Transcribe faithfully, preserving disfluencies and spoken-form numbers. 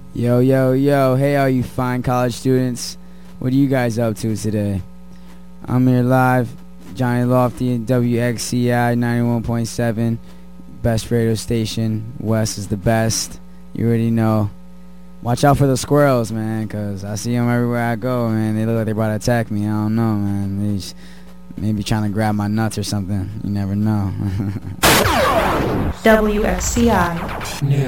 Yo, yo, yo. Hey, all you fine college students. What are you guys up to today? I'm here live, Johnny Lofty, W X C I ninety-one point seven. Best radio station. West is the best. You already know. Watch out for the squirrels, man, because I see them everywhere I go, man. They look like they're about to attack me. I don't know, man. They just maybe trying to grab my nuts or something. You never know. W X C I.